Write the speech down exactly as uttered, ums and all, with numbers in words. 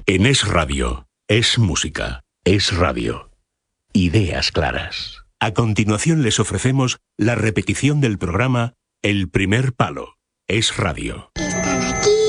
En Es Radio, es música, es radio. Ideas claras. A continuación les ofrecemos la repetición del programa El Primer Palo. Es Radio.